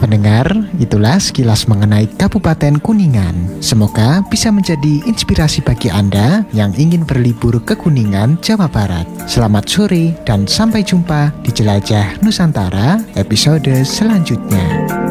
Pendengar, itulah sekilas mengenai Kabupaten Kuningan. Semoga bisa menjadi inspirasi bagi Anda yang ingin berlibur ke Kuningan, Jawa Barat. Selamat sore dan sampai jumpa di Jelajah Nusantara episode selanjutnya.